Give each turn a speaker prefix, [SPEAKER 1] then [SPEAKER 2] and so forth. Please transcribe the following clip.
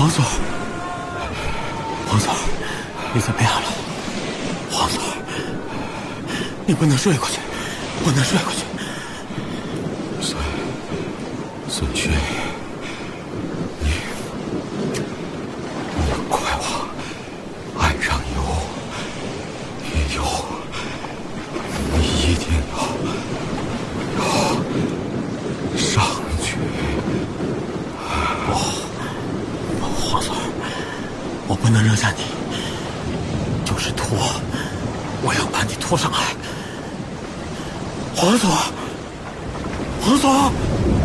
[SPEAKER 1] 黄总，黄总，你怎么样了？黄总，你不能睡过去，不能睡过去。
[SPEAKER 2] 孙军，你快往岸上游，你一定要上去。
[SPEAKER 1] 黄总，我不能扔下你，就是拖，我要把你拖上来。黄总，黄总。